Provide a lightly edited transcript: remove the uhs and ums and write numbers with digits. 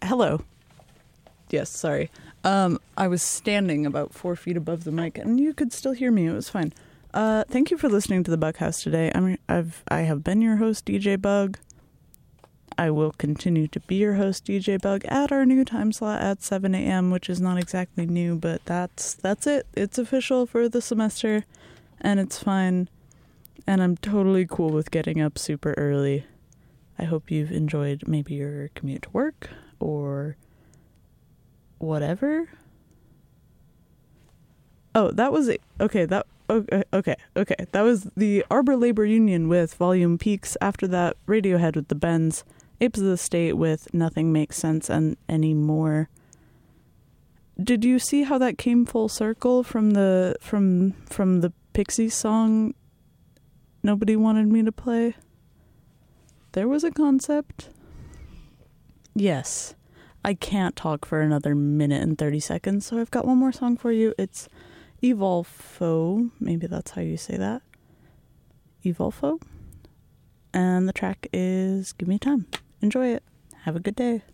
Hello. Yes, sorry. I was standing about 4 feet above the mic, and you could still hear me. It was fine. Thank you for listening to the Bughouse today. I have been your host, DJ Bug. I will continue to be your host, DJ Bug, at our new time slot at 7 a.m., which is not exactly new, but that's it. It's official for the semester, and it's fine. And I'm totally cool with getting up super early. I hope you've enjoyed maybe your commute to work or whatever. Oh, that was it. Okay. That was the Arbor Labor Union with Volume Peaks. After that, Radiohead with The Bends, Apes of the State with Nothing Makes Sense and Anymore. Did you see how that came full circle from the Pixies song Nobody Wanted Me to Play? There was a concept. Yes. I can't talk for another minute and 30 seconds, so I've got one more song for you. It's Evolfo. Maybe that's how you say that. Evolfo. And the track is Give Me Time. Enjoy it. Have a good day.